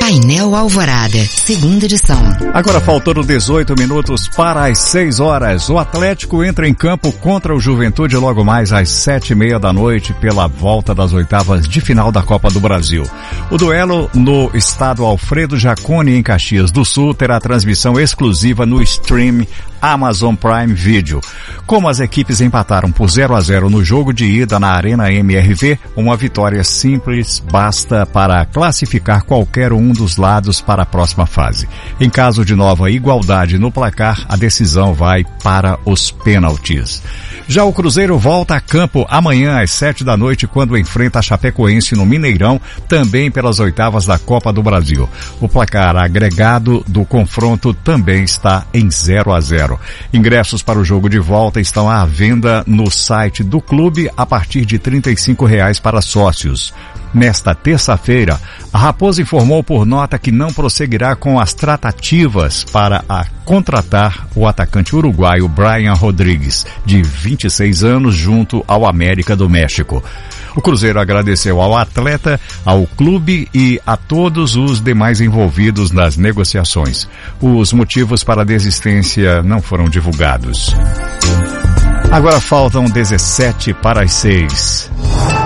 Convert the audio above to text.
Painel Alvorada, segunda edição. Agora faltando 18 minutos para as 6 horas. O Atlético entra em campo contra o Juventude logo mais às 7:30 da noite pela volta das oitavas de final da Copa do Brasil. O duelo no estádio Alfredo Jaconi em Caxias do Sul terá transmissão exclusiva no stream Amazon Prime Video. Como as equipes empataram por 0-0 no jogo de ida na Arena MRV, uma vitória simples basta para classificar qualquer um dos lados para a próxima fase. Em caso de nova igualdade no placar, a decisão vai para os pênaltis. Já o Cruzeiro volta a campo amanhã às 7 da noite quando enfrenta a Chapecoense no Mineirão, também pelas oitavas da Copa do Brasil. O placar agregado do confronto também está em 0-0. Ingressos para o jogo de volta estão à venda no site do clube a partir de R$ 35 para sócios. Nesta terça-feira, a Raposa informou por nota que não prosseguirá com as tratativas para contratar o atacante uruguaio Brian Rodrigues, de 26 anos, junto ao América do México. O Cruzeiro agradeceu ao atleta, ao clube e a todos os demais envolvidos nas negociações. Os motivos para a desistência não foram divulgados. Agora faltam 17 para as 6.